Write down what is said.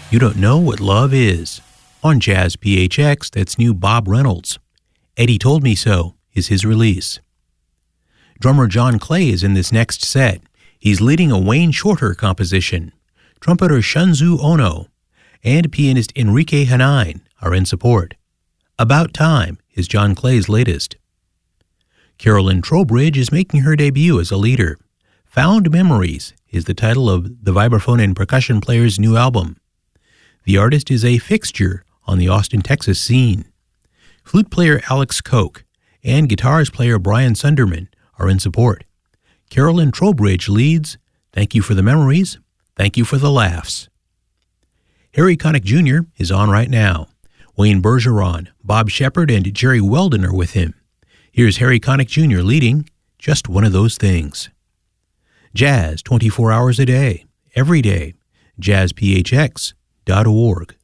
You Don't Know What Love Is. On Jazz PHX, that's new Bob Reynolds. Eddie Told Me So is his release. Drummer John Clay is in this next set. He's leading a Wayne Shorter composition. Trumpeter Shunzu Ono and pianist Enrique Hanine are in support. About Time is John Clay's latest. Carolyn Trowbridge is making her debut as a leader. Found Memories is the title of the vibraphone and percussion player's new album. The artist is a fixture on the Austin, Texas scene. Flute player Alex Koch and guitars player Brian Sunderman are in support. Carolyn Trowbridge leads. Thank you for the memories. Thank you for the laughs. Harry Connick Jr. is on right now. Wayne Bergeron, Bob Shepard, and Jerry Weldon are with him. Here's Harry Connick Jr. leading Just One of Those Things. Jazz 24 hours a day, every day. JazzPHX.org.